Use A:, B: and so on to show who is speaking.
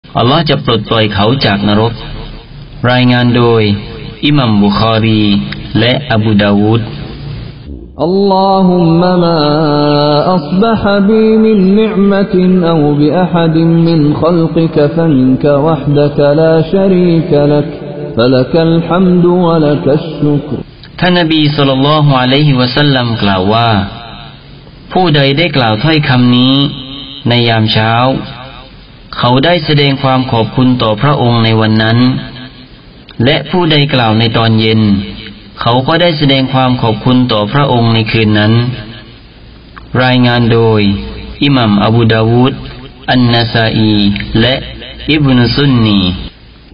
A: อัลลอฮ์จะปลดปล่อยเขาจากนรกรายงานโดยอิหมัมบุคอรีและอบูดาวูด
B: اللهم ما أصبح بي من نعمة أو بأحد من خلقك فمنك وحدك لا شريك لك فلك الحمد ولك الشكر
A: ท่านนบีศ็อลลัลลอฮุอะลัยฮิวะซัลลัมกล่าวว่าผู้ใดได้กล่าวถ้อยคำนี้ในยามเช้าเขาได้แสดงความขอบคุณต่อพระองค์ในวันนั้นและผู้ใดกล่าวในตอนเย็นเขาก็ได้แสดงความขอบคุณต่อพระองค์ในคืนนั้นรายงานโดยอิหมัมอบูดาวูดอันนาซาอีและอิบนุซุนนี